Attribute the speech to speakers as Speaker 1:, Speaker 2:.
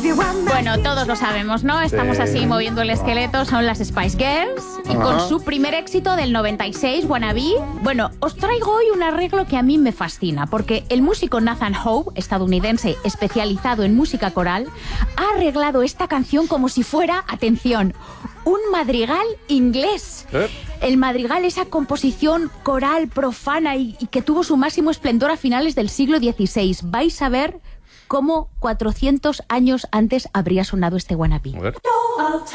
Speaker 1: Bueno, todos lo sabemos, ¿no? Estamos así moviendo el esqueleto, son las Spice Girls. Y con su primer éxito del 96, Wannabe. Bueno, os traigo hoy un arreglo que a mí me fascina, porque el músico Nathan Howe, estadounidense especializado en música coral, ha arreglado esta canción como si fuera, atención, un madrigal inglés. El madrigal, esa composición coral profana y que tuvo su máximo esplendor a finales del siglo XVI. Vais a ver cómo 400 años antes habría sonado este Wannabe.